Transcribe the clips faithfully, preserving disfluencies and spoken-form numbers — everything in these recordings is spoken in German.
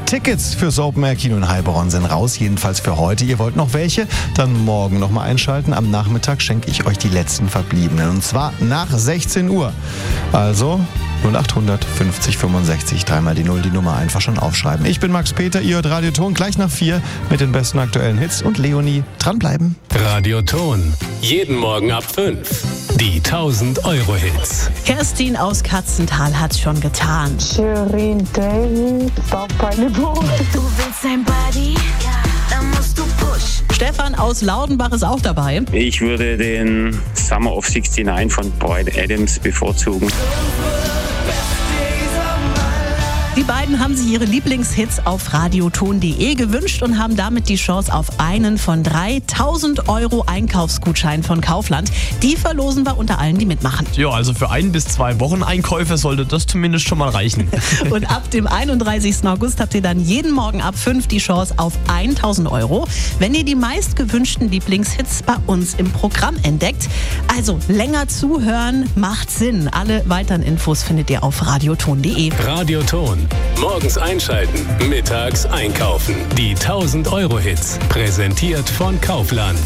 Tickets fürs Open Air Kino in Heilbronn sind raus, jedenfalls für heute. Ihr wollt noch welche? Dann morgen nochmal einschalten. Am Nachmittag schenke ich euch die letzten verbliebenen. Und zwar nach sechzehn Uhr. Also null acht hundert fünfzig fünfundsechzig, dreimal die Null, die Nummer einfach schon aufschreiben. Ich bin Max Peter, ihr hört Radio Ton, gleich nach vier mit den besten aktuellen Hits. Und Leonie, dranbleiben. Radio Ton, jeden Morgen ab fünf. Die tausend Euro Hits. Kerstin aus Katzental hat's schon getan. Shirin David, Bauchbeine-Boot. Du willst ein Buddy? Dann musst du pushen. Stefan aus Laudenbach ist auch dabei. Ich würde den Summer of sixty-nine von Bryan Adams bevorzugen. Die beiden haben sich ihre Lieblingshits auf radioton punkt de gewünscht und haben damit die Chance auf einen von drei tausend Euro Einkaufsgutschein von Kaufland. Die verlosen wir unter allen, die mitmachen. Ja, also für ein bis zwei Wochen Einkäufe sollte das zumindest schon mal reichen. Und ab dem einunddreißigsten August habt ihr dann jeden Morgen ab fünf die Chance auf tausend Euro, wenn ihr die meistgewünschten Lieblingshits bei uns im Programm entdeckt. Also länger zuhören macht Sinn. Alle weiteren Infos findet ihr auf radioton punkt de. Radioton. Morgens einschalten, mittags einkaufen. Die tausend Euro Hits. Präsentiert von Kaufland.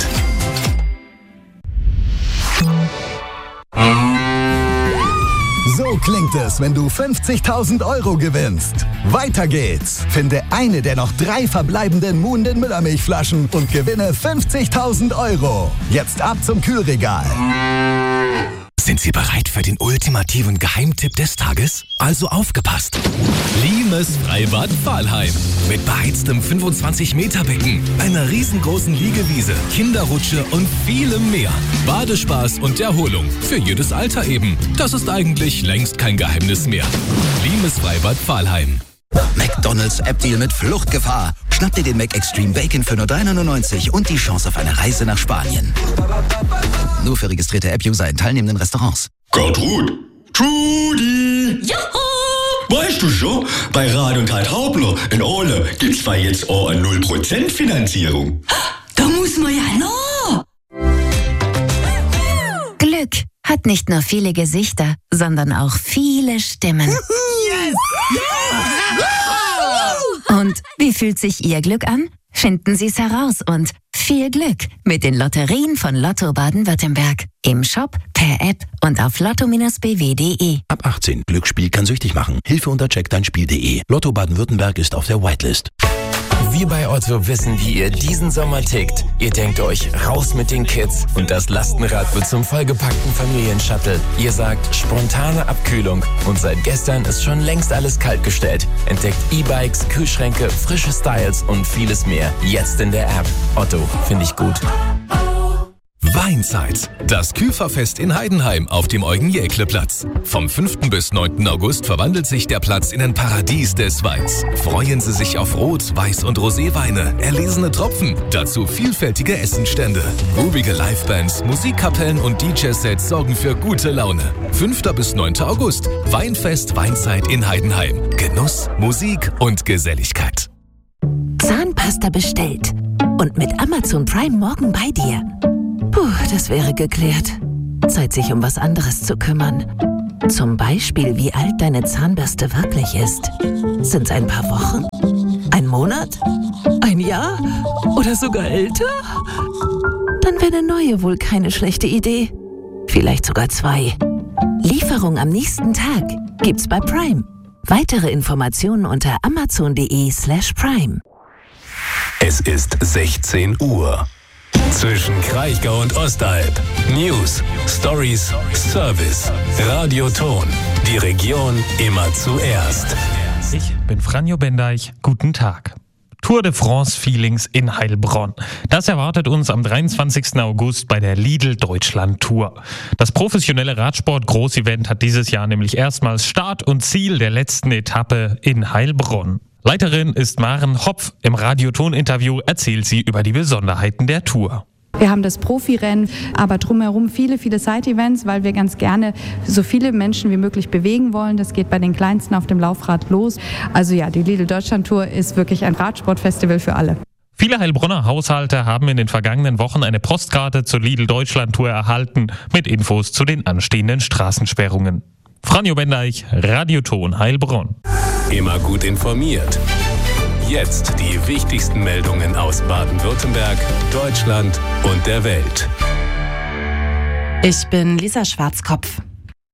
So klingt es, wenn du fünfzigtausend Euro gewinnst. Weiter geht's. Finde eine der noch drei verbleibenden Moon den Müllermilchflaschen und gewinne fünfzigtausend Euro. Jetzt ab zum Kühlregal. Sind Sie bereit für den ultimativen Geheimtipp des Tages? Also aufgepasst! Limes Freibad Pfahlheim. Mit beheiztem fünfundzwanzig Meter Becken, einer riesengroßen Liegewiese, Kinderrutsche und vielem mehr. Badespaß und Erholung. Für jedes Alter eben. Das ist eigentlich längst kein Geheimnis mehr. Limes Freibad Pfahlheim. McDonald's App-Deal mit Fluchtgefahr. Schnapp dir den Mac Extreme Bacon für nur drei neunundneunzig und die Chance auf eine Reise nach Spanien. Nur für registrierte App-User in teilnehmenden Restaurants. Gertrud! Trudi! Juhu! Weißt du schon, bei Rad und Hart Hauptler in Ole gibt's zwar jetzt auch eine null Prozent Finanzierung. Da muss man ja noch! Glück hat nicht nur viele Gesichter, sondern auch viele Stimmen. Yes! Und wie fühlt sich Ihr Glück an? Finden Sie es heraus und viel Glück mit den Lotterien von Lotto Baden-Württemberg. Im Shop, per App und auf lotto b w punkt de. Ab achtzehn. Glücksspiel kann süchtig machen. Hilfe unter check dein spiel punkt de. Lotto Baden-Württemberg ist auf der Whitelist. Wir bei Otto wissen, wie ihr diesen Sommer tickt. Ihr denkt euch, raus mit den Kids und das Lastenrad wird zum vollgepackten Familienshuttle. Ihr sagt, spontane Abkühlung und seit gestern ist schon längst alles kaltgestellt. Entdeckt E-Bikes, Kühlschränke, frische Styles und vieles mehr. Jetzt in der App. Otto, finde ich gut. Weinzeit. Das Küferfest in Heidenheim auf dem Eugen-Jäckle-Platz. Vom fünften bis neunten August verwandelt sich der Platz in ein Paradies des Weins. Freuen Sie sich auf Rot-, Weiß- und Roséweine, erlesene Tropfen, dazu vielfältige Essenstände. Groovige Livebands, Musikkapellen und D J-Sets sorgen für gute Laune. fünften bis neunten August. Weinfest Weinzeit in Heidenheim. Genuss, Musik und Geselligkeit. Zahnpasta bestellt und mit Amazon Prime morgen bei dir. Puh, das wäre geklärt. Zeit, sich um was anderes zu kümmern. Zum Beispiel, wie alt deine Zahnbürste wirklich ist. Sind's ein paar Wochen? Ein Monat? Ein Jahr? Oder sogar älter? Dann wäre eine neue wohl keine schlechte Idee. Vielleicht sogar zwei. Lieferung am nächsten Tag gibt's bei Prime. Weitere Informationen unter amazon punkt de slash prime. Es ist sechzehn Uhr. Zwischen Kraichgau und Ostalb. News, Stories, Service. Radio Ton. Die Region immer zuerst. Ich bin Franjo Bendeich. Guten Tag. Tour de France Feelings in Heilbronn. Das erwartet uns am dreiundzwanzigsten August bei der Lidl Deutschland Tour. Das professionelle Radsport-Großevent hat dieses Jahr nämlich erstmals Start und Ziel der letzten Etappe in Heilbronn. Leiterin ist Maren Hopf. Im Radioton-Interview erzählt sie über die Besonderheiten der Tour. Wir haben das Profirennen, aber drumherum viele, viele Side-Events, weil wir ganz gerne so viele Menschen wie möglich bewegen wollen. Das geht bei den Kleinsten auf dem Laufrad los. Also ja, die Lidl Deutschland Tour ist wirklich ein Radsportfestival für alle. Viele Heilbronner Haushalte haben in den vergangenen Wochen eine Postkarte zur Lidl Deutschland Tour erhalten mit Infos zu den anstehenden Straßensperrungen. Franjo Bendeich, Radioton Heilbronn. Immer gut informiert. jetzt die wichtigsten Meldungen aus Baden-Württemberg, Deutschland und der Welt. Ich bin Lisa Schwarzkopf.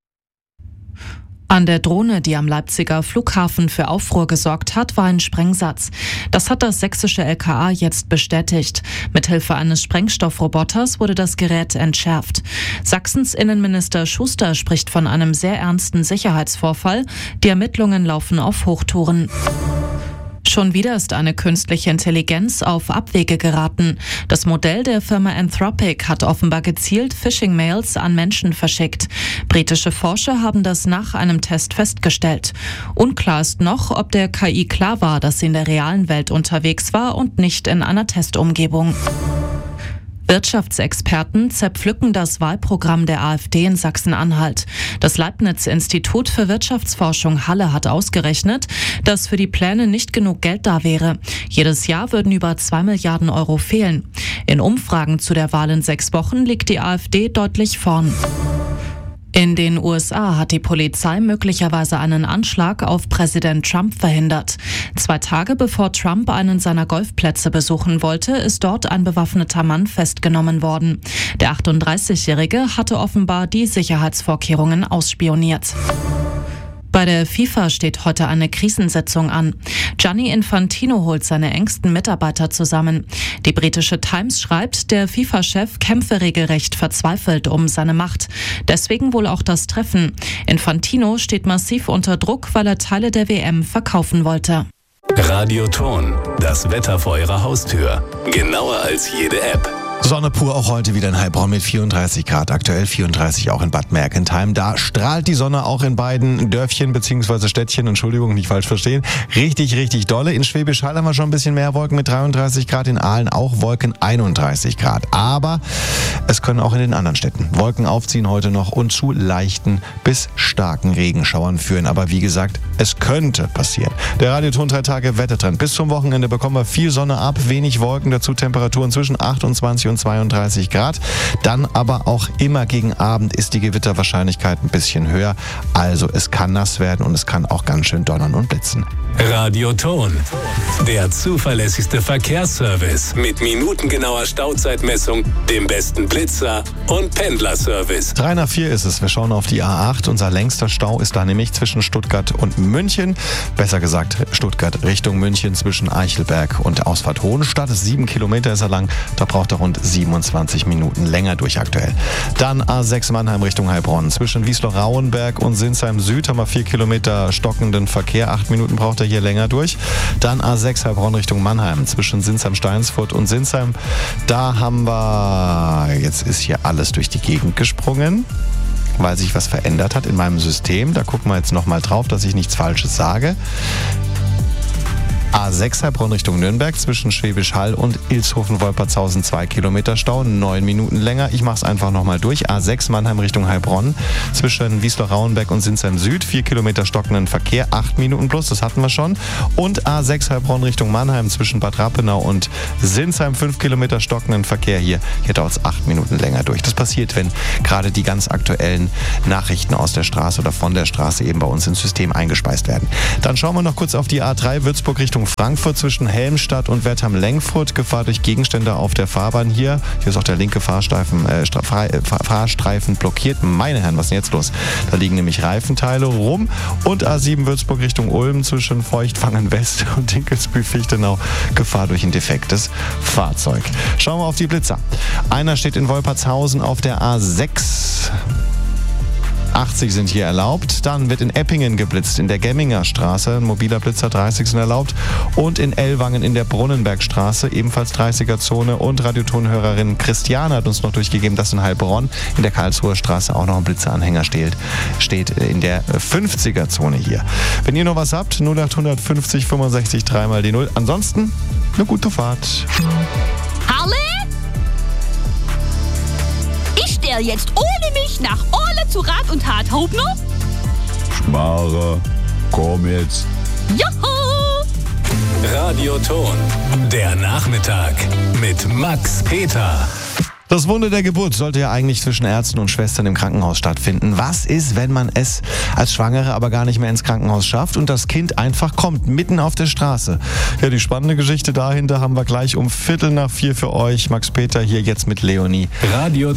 An der Drohne, die am Leipziger Flughafen für Aufruhr gesorgt hat, war ein Sprengsatz. Das hat das sächsische L K A jetzt bestätigt. Mithilfe eines Sprengstoffroboters wurde das Gerät entschärft. Sachsens Innenminister Schuster spricht von einem sehr ernsten Sicherheitsvorfall. Die Ermittlungen laufen auf Hochtouren. Schon wieder ist eine künstliche Intelligenz auf Abwege geraten. Das Modell der Firma Anthropic hat offenbar gezielt Phishing-Mails an Menschen verschickt. Britische Forscher haben das nach einem Test festgestellt. Unklar ist noch, ob der K I klar war, dass sie in der realen Welt unterwegs war und nicht in einer Testumgebung. Wirtschaftsexperten zerpflücken das Wahlprogramm der AfD in Sachsen-Anhalt. Das Leibniz-Institut für Wirtschaftsforschung Halle hat ausgerechnet, dass für die Pläne nicht genug Geld da wäre. Jedes Jahr würden über zwei Milliarden Euro fehlen. In Umfragen zu der Wahl in sechs Wochen liegt die AfD deutlich vorn. In den U S A hat die Polizei möglicherweise einen Anschlag auf Präsident Trump verhindert. Zwei Tage bevor Trump einen seiner Golfplätze besuchen wollte, ist dort ein bewaffneter Mann festgenommen worden. Der achtunddreißigjährige hatte offenbar die Sicherheitsvorkehrungen ausspioniert. Bei der FIFA steht heute eine Krisensitzung an. Gianni Infantino holt seine engsten Mitarbeiter zusammen. Die britische Times schreibt, der FIFA-Chef kämpfe regelrecht verzweifelt um seine Macht. Deswegen wohl auch das Treffen. Infantino steht massiv unter Druck, weil er Teile der W M verkaufen wollte. Radioton, das Wetter vor Ihrer Haustür. Genauer als jede App. Sonne pur auch heute wieder in Heilbronn mit vierunddreißig Grad, aktuell vierunddreißig auch in Bad Mergentheim. Da strahlt die Sonne auch in beiden Dörfchen bzw. Städtchen, Entschuldigung, nicht falsch verstehen, richtig, richtig dolle. In Schwäbisch Hall haben wir schon ein bisschen mehr Wolken mit dreiunddreißig Grad, in Aalen auch Wolken einunddreißig Grad. Aber es können auch in den anderen Städten Wolken aufziehen heute noch und zu leichten bis starken Regenschauern führen. Aber wie gesagt, es könnte passieren. Der Radioton drei Tage Wettertrend. Bis zum Wochenende bekommen wir viel Sonne ab, wenig Wolken, dazu Temperaturen zwischen achtundzwanzig und zweiunddreißig Grad. Dann aber auch immer gegen Abend ist die Gewitterwahrscheinlichkeit ein bisschen höher. Also es kann nass werden und es kann auch ganz schön donnern und blitzen. Radioton, der zuverlässigste Verkehrsservice mit minutengenauer Stauzeitmessung, dem besten Blitzer und Pendlerservice. drei nach vier ist es. Wir schauen auf die A acht. Unser längster Stau ist da nämlich zwischen Stuttgart und München. Besser gesagt Stuttgart Richtung München zwischen Eichelberg und Ausfahrt Hohenstadt. Sieben Kilometer ist er lang. Da braucht er rund siebenundzwanzig Minuten länger durch aktuell. Dann A sechs Mannheim Richtung Heilbronn. Zwischen Wiesloch-Rauenberg und Sinsheim Süd haben wir vier Kilometer stockenden Verkehr. Acht Minuten braucht er hier länger durch. Dann A sechs Heilbronn Richtung Mannheim. Zwischen Sinsheim-Steinsfurt und Sinsheim. Da haben wir, jetzt ist hier alles durch die Gegend gesprungen, weil sich was verändert hat in meinem System. Da gucken wir jetzt nochmal drauf, dass ich nichts Falsches sage. A sechs Heilbronn Richtung Nürnberg zwischen Schwäbisch Hall und Ilshofen-Wolpertshausen zwei Kilometer Stau, neun Minuten länger. Ich mache es einfach nochmal durch. A sechs Mannheim Richtung Heilbronn zwischen Wiesloch-Rauenberg und Sinsheim Süd, vier Kilometer stockenden Verkehr, acht Minuten plus, das hatten wir schon. Und A sechs Heilbronn Richtung Mannheim zwischen Bad Rappenau und Sinsheim, fünf Kilometer stockenden Verkehr hier. Hier dauert es acht Minuten länger durch. Das passiert, wenn gerade die ganz aktuellen Nachrichten aus der Straße oder von der Straße eben bei uns ins System eingespeist werden. Dann schauen wir noch kurz auf die A drei Würzburg Richtung Frankfurt zwischen Helmstadt und Wertheim-Lengfurt. Gefahr durch Gegenstände auf der Fahrbahn hier. Hier ist auch der linke Fahrstreifen, äh, Fahr Fahrstreifen blockiert. Meine Herren, was ist denn jetzt los? Da liegen nämlich Reifenteile rum. Und A sieben Würzburg Richtung Ulm zwischen Feuchtwangen West und Dinkelsbühl-Fichtenau. Gefahr durch ein defektes Fahrzeug. Schauen wir auf die Blitzer. Einer steht in Wolpertshausen auf der A sechs. achtzig sind hier erlaubt. Dann wird in Eppingen geblitzt, in der Gemminger Straße. Ein mobiler Blitzer, dreißig sind erlaubt. Und in Ellwangen in der Brunnenbergstraße, ebenfalls dreißiger-Zone. Und Radiotonhörerin Christiane hat uns noch durchgegeben, dass in Heilbronn in der Karlsruher Straße auch noch ein Blitzeranhänger steht, steht in der fünfziger-Zone hier. Wenn ihr noch was habt, null acht fünfzig fünfundsechzig drei mal die null. Ansonsten eine gute Fahrt. Harle? Ich stelle jetzt ohne mich nach Orle zu Rat und Tat, Hauptner? Schmarre, komm jetzt. Joho! Radioton, der Nachmittag mit Max Peter. Das Wunder der Geburt sollte ja eigentlich zwischen Ärzten und Schwestern im Krankenhaus stattfinden. Was ist, wenn man es als Schwangere aber gar nicht mehr ins Krankenhaus schafft und das Kind einfach kommt, mitten auf der Straße? Ja, die spannende Geschichte dahinter haben wir gleich um Viertel nach vier für euch. Max Peter hier jetzt mit Leonie. Radio